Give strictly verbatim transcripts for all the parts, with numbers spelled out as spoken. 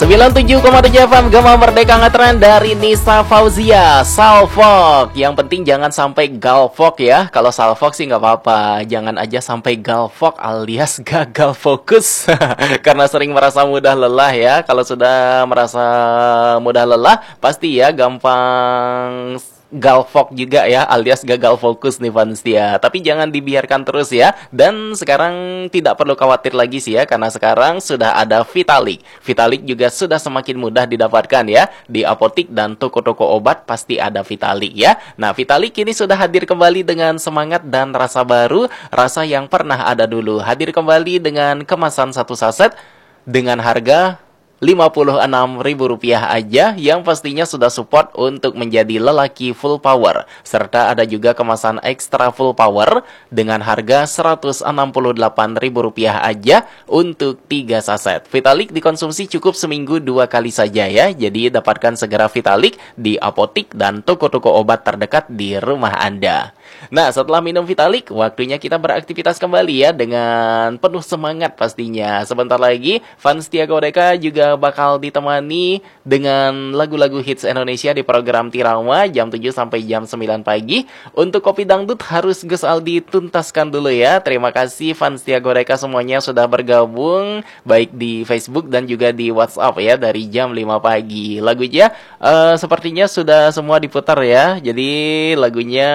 sembilan puluh tujuh koma tujuh F M Gema Merdeka Ngetren dari Nisa Fauzia. Salfok, yang penting jangan sampai galfok ya. Kalau salfok sih nggak apa-apa, jangan aja sampai galfok alias gagal fokus. Karena sering merasa mudah lelah ya. Kalau sudah merasa mudah lelah, pasti ya gampang galfok juga ya, alias gagal fokus nih Vanstia. Tapi jangan dibiarkan terus ya. Dan sekarang tidak perlu khawatir lagi sih ya, karena sekarang sudah ada Vitalik. Vitalik juga sudah semakin mudah didapatkan ya. Di apotik dan toko-toko obat pasti ada Vitalik ya. Nah, Vitalik ini sudah hadir kembali dengan semangat dan rasa baru, rasa yang pernah ada dulu. Hadir kembali dengan kemasan satu saset dengan harga lima puluh enam ribu rupiah aja, yang pastinya sudah support untuk menjadi lelaki full power. Serta ada juga kemasan ekstra full power dengan harga seratus enam puluh delapan ribu rupiah aja untuk tiga saset. Vitalik dikonsumsi cukup seminggu dua kali saja ya. Jadi dapatkan segera Vitalik di apotik dan toko-toko obat terdekat di rumah Anda. Nah, setelah minum Vitalik, waktunya kita beraktivitas kembali ya, dengan penuh semangat pastinya. Sebentar lagi Vanstia Godeka juga bakal ditemani dengan lagu-lagu hits Indonesia di program Tirama jam tujuh sampai jam sembilan pagi. Untuk Kopi Dangdut harus Gus Aldi tuntaskan dulu ya. Terima kasih Vanstia Godeka semuanya sudah bergabung baik di Facebook dan juga di WhatsApp ya dari jam lima pagi. Lagunya uh, sepertinya sudah semua diputar ya. Jadi lagunya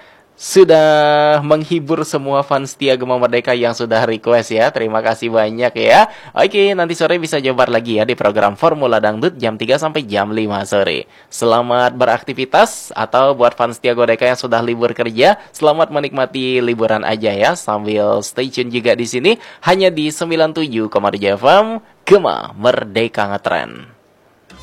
sudah menghibur semua fans Setia Gema Merdeka yang sudah request ya. Terima kasih banyak ya. Oke, nanti sore bisa jabar lagi ya di program Formula Dangdut jam tiga sampai jam lima sore. Selamat beraktivitas, atau buat fans Setia Godeka yang sudah libur kerja, selamat menikmati liburan aja ya, sambil stay tune juga di sini hanya di sembilan puluh tujuh koma tujuh F M Gema Merdeka Ngetren.